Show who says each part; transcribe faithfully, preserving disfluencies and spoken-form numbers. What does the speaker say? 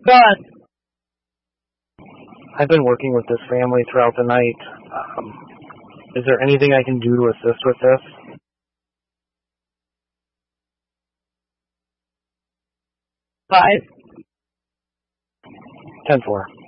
Speaker 1: God.
Speaker 2: I've been working with this family throughout the night. Um, is there anything I can do to assist with this?
Speaker 1: Five.
Speaker 2: ten four.